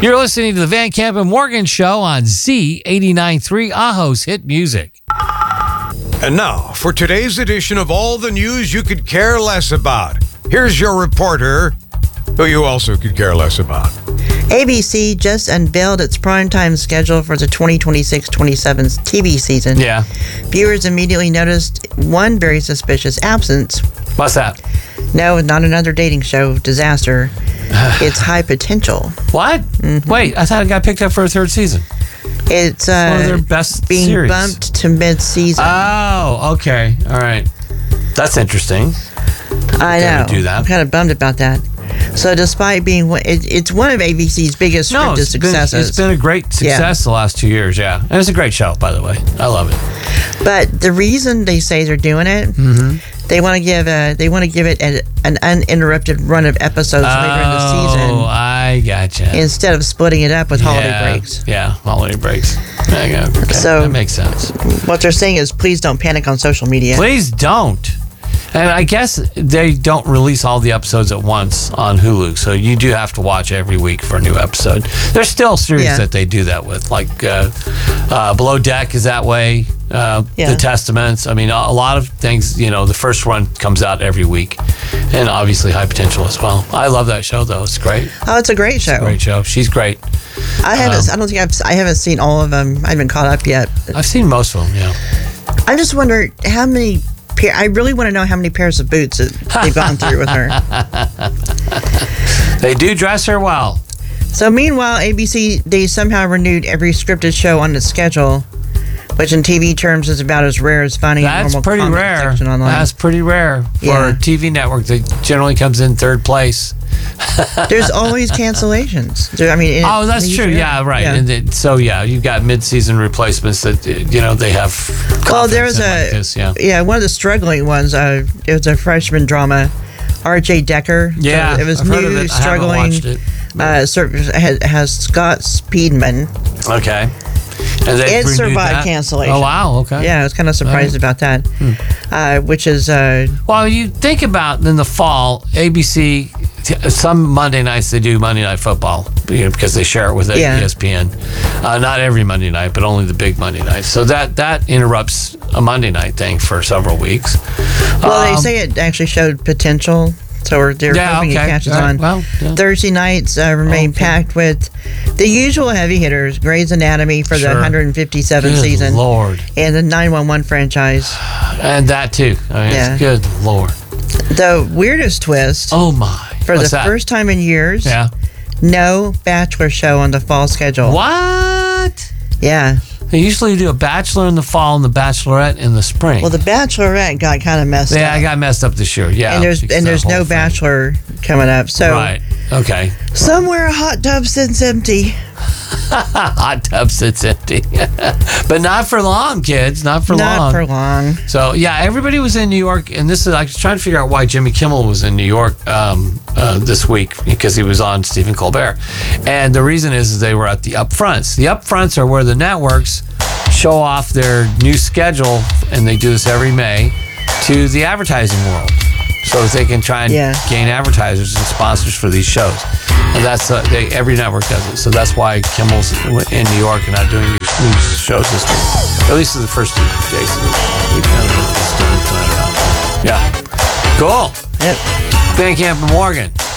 You're listening to the Van Camp and Morgan Show on Z89.3, Aho's Hit Music. And now, for today's edition of all the news you could care less about, here's your reporter, who you also could care less about. ABC just unveiled its primetime schedule for the 2026-27 TV season. Yeah. Viewers immediately noticed one very suspicious absence. What's that? No, not another dating show disaster. It's High Potential. What? Mm-hmm. Wait, I thought it got picked up for a third season. It's one of their best being series. Bumped to mid-season. Oh, okay. All right. That's interesting. I know. Do that. I'm kind of bummed about that. So despite being, it's one of ABC's biggest scripted successes. It's been a great success the last 2 years, yeah. And it's a great show, by the way. I love it. But the reason they say they're doing it, they want to give it an uninterrupted run of episodes later in the season. Oh, I gotcha. Instead of splitting it up with holiday breaks. Yeah, holiday breaks. Okay. So that makes sense. What they're saying is, please don't panic on social media. Please don't. And I guess they don't release all the episodes at once on Hulu, so you do have to watch every week for a new episode. There's still series that they do that with, like Below Deck is that way, The Testaments. I mean, a lot of things, the first one comes out every week, and obviously High Potential as well. I love that show, though. It's great. Oh, it's a great show. It's a great show. She's great. I haven't seen all of them. I haven't caught up yet. I've seen most of them, yeah. I just wonder how many... I really want to know how many pairs of boots they've gone through with her. They do dress her well. So meanwhile, ABC, they somehow renewed every scripted show on its schedule, which in TV terms is about as rare as finding a normal comment section online. That's pretty rare for a TV network that generally comes in third place. There's always cancellations. That's true. Yeah, right. Yeah. And you've got mid-season replacements that they have. Well, there was one of the struggling ones. It was a freshman drama, R.J. Decker. Yeah, so it was I've new, heard of it. struggling. I haven't watched it. Has Scott Speedman. Okay. And it survived cancellation. Oh, wow. Okay. Yeah, I was kind of surprised about that. Which is... well, you think about in the fall, ABC... Some Monday nights they do Monday Night Football because they share it with ESPN. Not every Monday night, but only the big Monday nights. So that interrupts a Monday night thing for several weeks. Well, they say it actually showed potential, so they're hoping it catches on. Well, Thursday nights remain packed with the usual heavy hitters: Grey's Anatomy for the 157th season, Lord, and the 911 franchise, and that too. Good Lord. The weirdest twist. Oh my. For the first time in years, no Bachelor show on the fall schedule. What? Yeah. They usually do a Bachelor in the fall and the Bachelorette in the spring. Well, the Bachelorette got kind of messed up. Yeah, I got messed up this year. Yeah. And there's no Bachelor coming up. So right. Okay. Somewhere a hot tub sits empty. Hot tub sits empty. But not for long, kids. Not for long. Not for long. So, everybody was in New York. And I was trying to figure out why Jimmy Kimmel was in New York this week, because he was on Stephen Colbert. And the reason is they were at the upfronts. The upfronts are where the networks show off their new schedule, and they do this every May, to the advertising world, so that they can try and gain advertisers and sponsors for these shows. And that's every network does it. So that's why Kimmel's in New York and not doing these shows this week. At least in the first 2 days of the week. Yeah. Cool. Yep. Van Camp and Morgan.